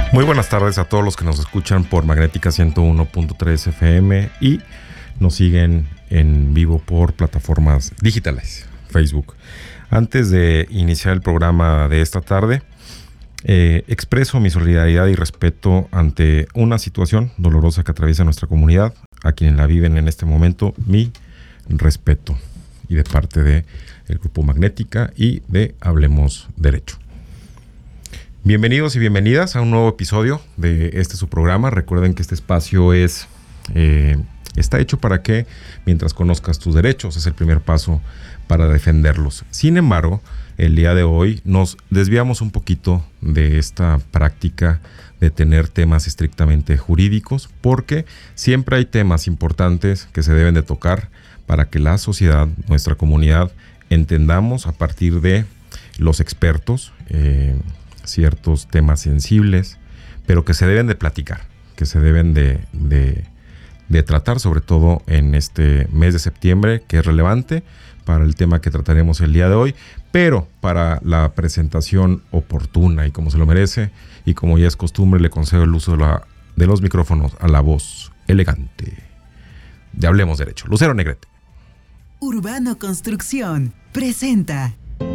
Muy buenas tardes a todos los que nos escuchan por Magnética 101.3 FM y nos siguen en vivo por plataformas digitales, Facebook. Antes de iniciar el programa de esta tarde, expreso mi solidaridad y respeto ante una situación dolorosa que atraviesa nuestra comunidad. A quienes la viven en este momento, mi respeto, y de parte del Grupo Magnética y de Hablemos Derecho. Bienvenidos y bienvenidas a un nuevo episodio de su programa. Recuerden que este espacio está hecho para que, mientras conozcas tus derechos, es el primer paso para defenderlos. Sin embargo, el día de hoy nos desviamos un poquito de esta práctica de tener temas estrictamente jurídicos, porque siempre hay temas importantes que se deben de tocar para que la sociedad, nuestra comunidad, entendamos a partir de los expertos ciertos temas sensibles, pero que se deben de platicar, que se deben de tratar, sobre todo en este mes de septiembre, que es relevante para el tema que trataremos el día de hoy, pero para la presentación oportuna y como se lo merece, y como ya es costumbre, le concedo el uso de los micrófonos a la voz elegante de Hablemos Derecho. Lucero Negrete. Urbano Construcción presenta.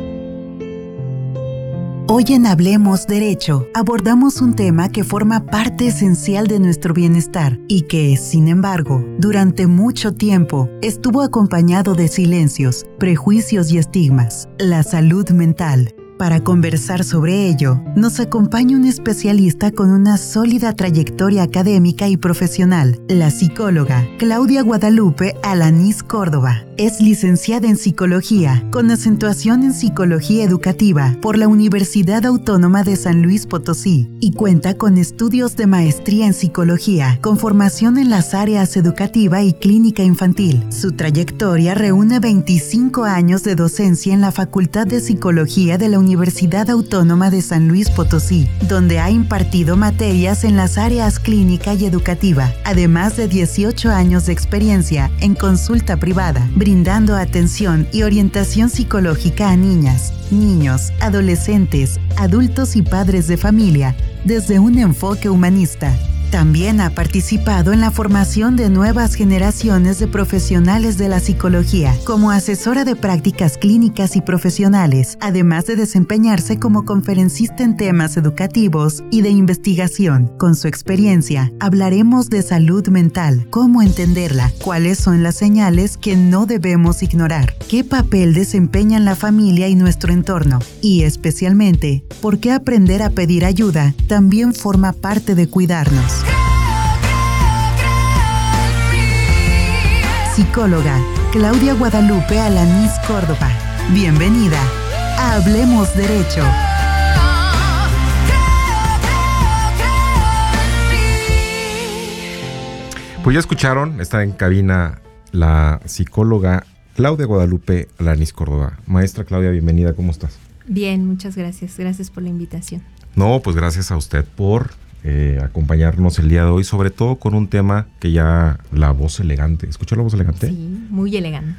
Hoy en Hablemos Derecho abordamos un tema que forma parte esencial de nuestro bienestar y que, sin embargo, durante mucho tiempo estuvo acompañado de silencios, prejuicios y estigmas: la salud mental. Para conversar sobre ello, nos acompaña un especialista con una sólida trayectoria académica y profesional, la psicóloga Claudia Guadalupe Alanís Córdoba. Es licenciada en Psicología, con acentuación en Psicología Educativa por la Universidad Autónoma de San Luis Potosí y cuenta con estudios de maestría en Psicología, con formación en las áreas educativa y clínica infantil. Su trayectoria reúne 25 años de docencia en la Facultad de Psicología de la Universidad Autónoma de San Luis Potosí, donde ha impartido materias en las áreas clínica y educativa, además de 18 años de experiencia en consulta privada, brindando atención y orientación psicológica a niñas, niños, adolescentes, adultos y padres de familia, desde un enfoque humanista. También ha participado en la formación de nuevas generaciones de profesionales de la psicología, como asesora de prácticas clínicas y profesionales, además de desempeñarse como conferencista en temas educativos y de investigación. Con su experiencia, hablaremos de salud mental, cómo entenderla, cuáles son las señales que no debemos ignorar, qué papel desempeñan la familia y nuestro entorno, y especialmente, por qué aprender a pedir ayuda también forma parte de cuidarnos. Psicóloga Claudia Guadalupe Alanís Córdoba. Bienvenida a Hablemos Derecho. Pues ya escucharon, está en cabina la psicóloga Claudia Guadalupe Alanís Córdoba. Maestra Claudia, bienvenida, ¿cómo estás? Bien, muchas gracias. Gracias por la invitación. No, pues gracias a usted por acompañarnos el día de hoy, sobre todo con un tema que ya la voz elegante, ¿escuchó la voz elegante? Sí, muy elegante.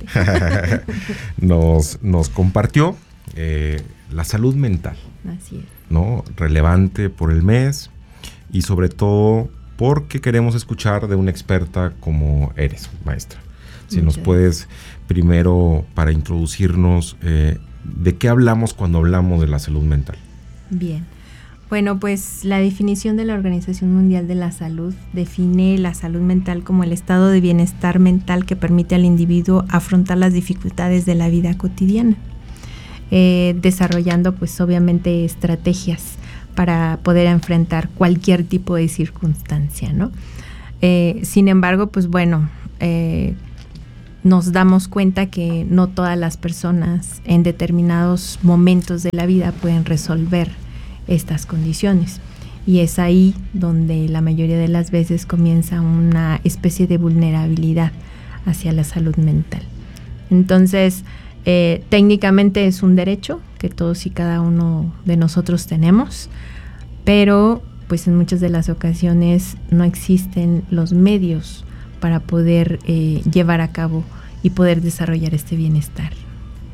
nos compartió la salud mental. Así es. ¿No? Relevante por el mes y sobre todo porque queremos escuchar de una experta como eres, maestra. Si nos puedes primero, para introducirnos, ¿de qué hablamos cuando hablamos de la salud mental? Bien. Bueno, pues la definición de la Organización Mundial de la Salud define la salud mental como el estado de bienestar mental que permite al individuo afrontar las dificultades de la vida cotidiana, desarrollando pues obviamente estrategias para poder enfrentar cualquier tipo de circunstancia, ¿no? Sin embargo, pues bueno, nos damos cuenta que no todas las personas en determinados momentos de la vida pueden resolver estas condiciones, y es ahí donde la mayoría de las veces comienza una especie de vulnerabilidad hacia la salud mental. Entonces, técnicamente es un derecho que todos y cada uno de nosotros tenemos, pero pues en muchas de las ocasiones no existen los medios para poder llevar a cabo y poder desarrollar este bienestar.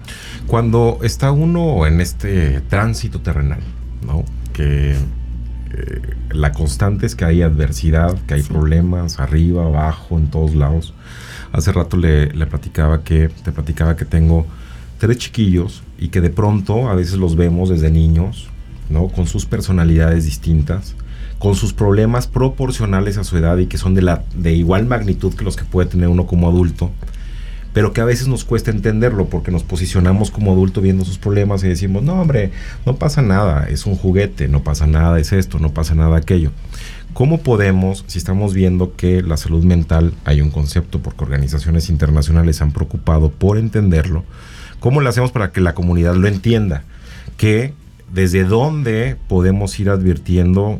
Cuando está uno en este tránsito terrenal, ¿no? Que la constante es que hay adversidad, que hay problemas arriba, abajo, en todos lados. Hace rato te platicaba que tengo 3 chiquillos y que de pronto a veces los vemos desde niños, ¿no? Con sus personalidades distintas, con sus problemas proporcionales a su edad y que son de igual magnitud que los que puede tener uno como adulto, pero que a veces nos cuesta entenderlo porque nos posicionamos como adulto viendo sus problemas y decimos, no hombre, no pasa nada, es un juguete, no pasa nada, es esto, no pasa nada aquello. ¿Cómo podemos, si estamos viendo que la salud mental, hay un concepto porque organizaciones internacionales se han preocupado por entenderlo, cómo lo hacemos para que la comunidad lo entienda? Que desde dónde podemos ir advirtiendo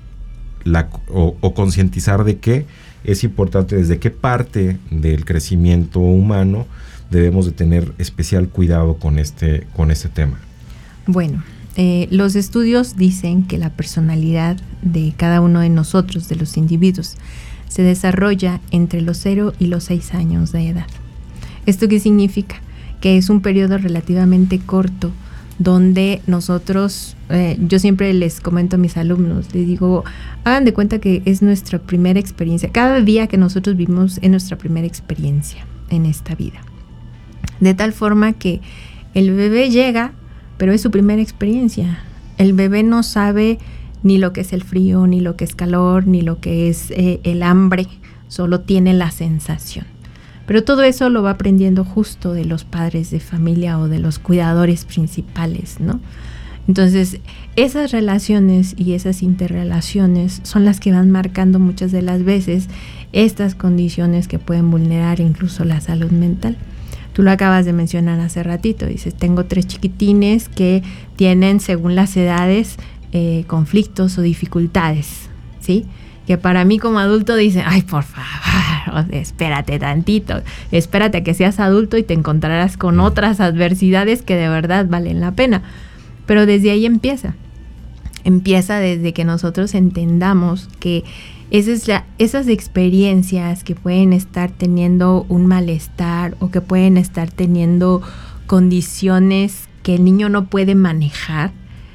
o concientizar de que es importante, desde qué parte del crecimiento humano debemos de tener especial cuidado con este tema. Bueno, los estudios dicen que la personalidad de cada uno de nosotros, de los individuos, se desarrolla entre los 0 y los 6 años de edad. ¿Esto qué significa? Que es un periodo relativamente corto donde nosotros, yo siempre les comento a mis alumnos, les digo, hagan de cuenta que es nuestra primera experiencia. Cada día que nosotros vivimos es nuestra primera experiencia en esta vida. De tal forma que el bebé llega, pero es su primera experiencia. El bebé no sabe ni lo que es el frío, ni lo que es calor, ni lo que es el hambre, solo tiene la sensación. Pero todo eso lo va aprendiendo justo de los padres de familia o de los cuidadores principales, ¿no? Entonces, esas relaciones y esas interrelaciones son las que van marcando muchas de las veces estas condiciones que pueden vulnerar incluso la salud mental. Tú lo acabas de mencionar hace ratito, dices, tengo 3 chiquitines que tienen, según las edades, conflictos o dificultades, ¿sí? Que para mí como adulto dicen, ay, por favor, espérate tantito, espérate a que seas adulto y te encontrarás con otras adversidades que de verdad valen la pena. Pero desde ahí empieza desde que nosotros entendamos que esas experiencias que pueden estar teniendo un malestar o que pueden estar teniendo condiciones que el niño no puede manejar,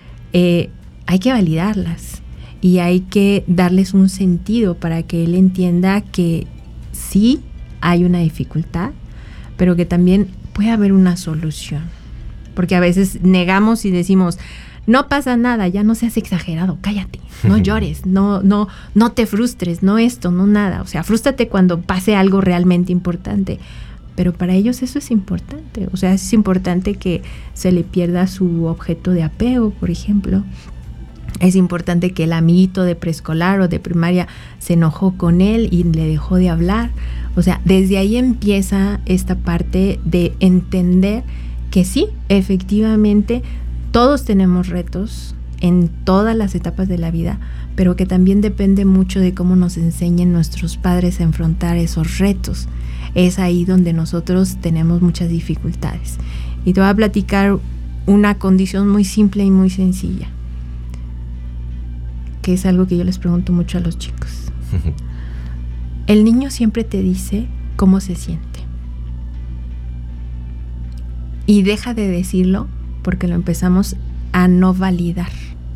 hay que validarlas. Y hay que darles un sentido para que él entienda que sí hay una dificultad, pero que también puede haber una solución. Porque a veces negamos y decimos, no pasa nada, ya no seas exagerado, cállate, no llores, no te frustres, no esto, no nada. O sea, frústrate cuando pase algo realmente importante. Pero para ellos eso es importante. O sea, es importante que se le pierda su objeto de apego, por ejemplo. Es importante que el amiguito de preescolar o de primaria se enojó con él y le dejó de hablar. O sea, desde ahí empieza esta parte de entender que sí, efectivamente, todos tenemos retos en todas las etapas de la vida, pero que también depende mucho de cómo nos enseñen nuestros padres a enfrentar esos retos. Es ahí donde nosotros tenemos muchas dificultades. Y te voy a platicar una condición muy simple y muy sencilla, que es algo que yo les pregunto mucho a los chicos. El niño siempre te dice cómo se siente. Y deja de decirlo porque lo empezamos a no validar.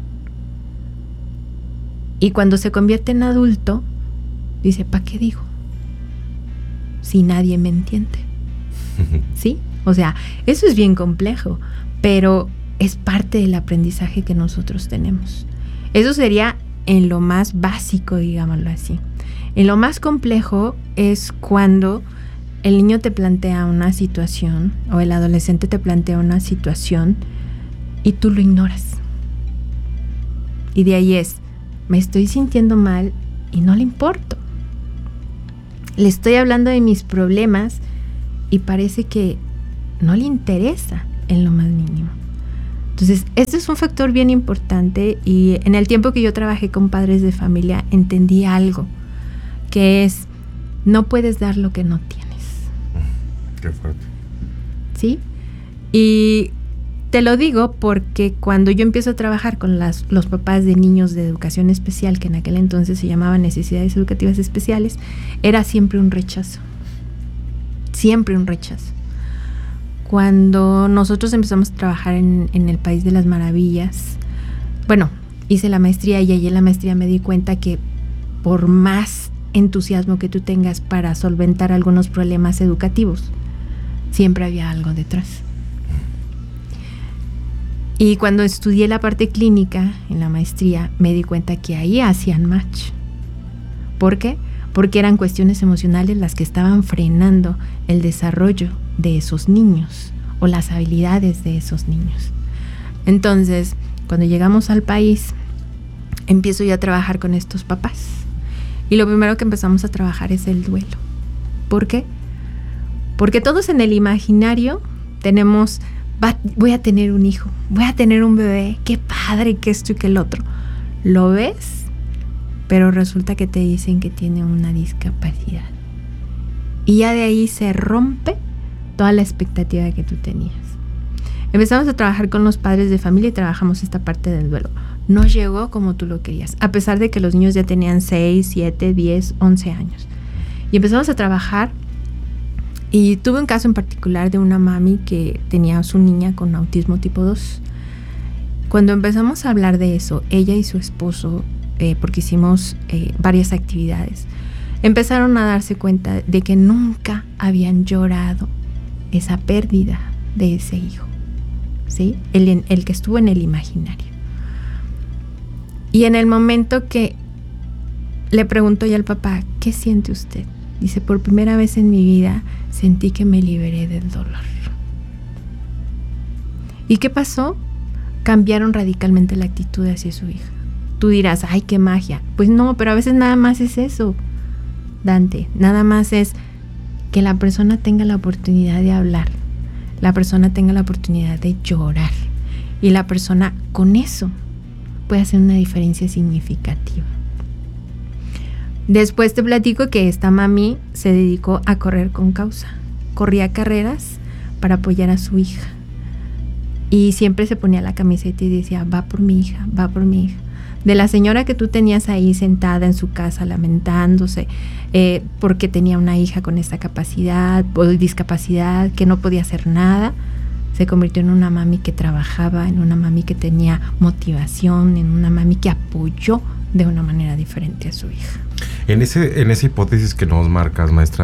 Y cuando se convierte en adulto, dice, ¿para qué digo? Si nadie me entiende. ¿Sí? O sea, eso es bien complejo, pero es parte del aprendizaje que nosotros tenemos. Eso sería en lo más básico, digámoslo así. En lo más complejo es cuando el niño te plantea una situación o el adolescente te plantea una situación y tú lo ignoras. Y de ahí es, me estoy sintiendo mal y no le importo. Le estoy hablando de mis problemas y parece que no le interesa en lo más mínimo. Entonces, este es un factor bien importante y en el tiempo que yo trabajé con padres de familia entendí algo, que es, no puedes dar lo que no tienes. Qué fuerte. ¿Sí? Y te lo digo porque cuando yo empiezo a trabajar con los papás de niños de educación especial, que en aquel entonces se llamaban necesidades educativas especiales, era siempre un rechazo. Siempre un rechazo. Cuando nosotros empezamos a trabajar en el País de las Maravillas, bueno, hice la maestría y allí en la maestría me di cuenta que por más entusiasmo que tú tengas para solventar algunos problemas educativos, siempre había algo detrás. Y cuando estudié la parte clínica en la maestría, me di cuenta que ahí hacían match. ¿Por qué? Porque eran cuestiones emocionales las que estaban frenando el desarrollo de esos niños o las habilidades de esos niños. Entonces, cuando llegamos al país, empiezo yo a trabajar con estos papás. Y lo primero que empezamos a trabajar es el duelo. ¿Por qué? Porque todos en el imaginario tenemos, voy a tener un hijo, voy a tener un bebé, qué padre, que esto y que el otro. Lo ves, pero resulta que te dicen que tiene una discapacidad. Y ya de ahí se rompe toda la expectativa que tú tenías. Empezamos a trabajar con los padres de familia y trabajamos esta parte del duelo. No llegó como tú lo querías, a pesar de que los niños ya tenían 6, 7, 10, 11 años. Y empezamos a trabajar y tuve un caso en particular de una mami que tenía a su niña con autismo tipo 2. Cuando empezamos a hablar de eso, ella y su esposo, porque hicimos varias actividades, empezaron a darse cuenta de que nunca habían llorado esa pérdida de ese hijo, ¿sí? El que estuvo en el imaginario. Y en el momento que le pregunto yo al papá, ¿qué siente usted? Dice, por primera vez en mi vida sentí que me liberé del dolor. ¿Y qué pasó? Cambiaron radicalmente la actitud hacia su hija. Tú dirás, ¡ay, qué magia! Pues no, pero a veces nada más es eso, Dante. Nada más es que la persona tenga la oportunidad de hablar, la persona tenga la oportunidad de llorar y la persona con eso puede hacer una diferencia significativa. Después te platico que esta mami se dedicó a correr con causa. Corría carreras para apoyar a su hija. Y siempre se ponía la camiseta y decía, va por mi hija, va por mi hija. De la señora que tú tenías ahí sentada en su casa lamentándose porque tenía una hija con esta capacidad o discapacidad, que no podía hacer nada, se convirtió en una mami que trabajaba, en una mami que tenía motivación, en una mami que apoyó de una manera diferente a su hija. En esa hipótesis que nos marcas, maestra,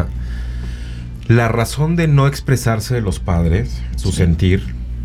la razón de no expresarse de los padres, su sentir,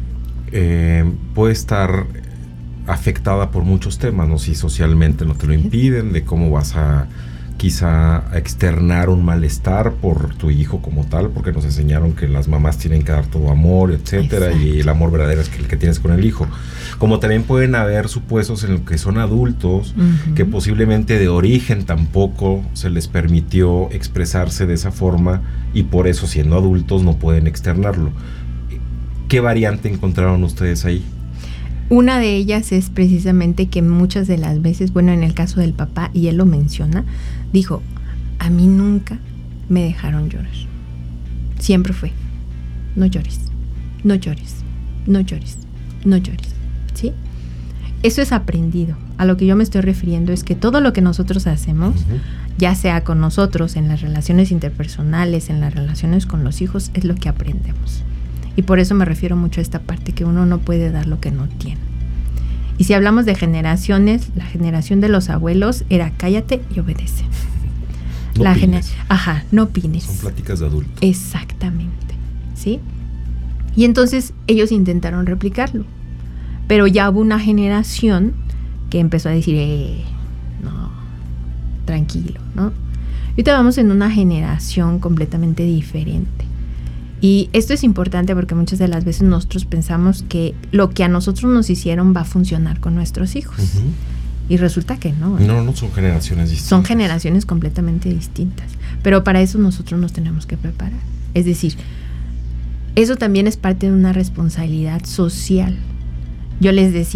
puede estar afectada por muchos temas, ¿no? Si socialmente no te lo impiden, de cómo vas a quizá a externar un malestar por tu hijo como tal, porque nos enseñaron que las mamás tienen que dar todo amor, etcétera. Exacto. Y el amor verdadero es el que tienes con el hijo. Como también pueden haber supuestos en los que son adultos, que posiblemente de origen tampoco se les permitió expresarse de esa forma y por eso, siendo adultos, no pueden externarlo. ¿Qué variante encontraron ustedes ahí? Una de ellas es precisamente que muchas de las veces, bueno, en el caso del papá, y él lo menciona, dijo, a mí nunca me dejaron llorar. Siempre fue, no llores, no llores, no llores, no llores, ¿sí? Eso es aprendido. A lo que yo me estoy refiriendo es que todo lo que nosotros hacemos, ya sea con nosotros, en las relaciones interpersonales, en las relaciones con los hijos, es lo que aprendemos. Y por eso me refiero mucho a esta parte, que uno no puede dar lo que no tiene. Y si hablamos de generaciones, la generación de los abuelos era cállate y obedece. No opines. No opines. Son pláticas de adultos. Exactamente, ¿sí? Y entonces ellos intentaron replicarlo. Pero ya hubo una generación que empezó a decir, no, tranquilo, ¿no? Y ahorita vamos en una generación completamente diferente. Y esto es importante porque muchas de las veces nosotros pensamos que lo que a nosotros nos hicieron va a funcionar con nuestros hijos. Y resulta que no. No son generaciones distintas. Son generaciones completamente distintas. Pero para eso nosotros nos tenemos que preparar. Es decir, eso también es parte de una responsabilidad social. Yo les decía,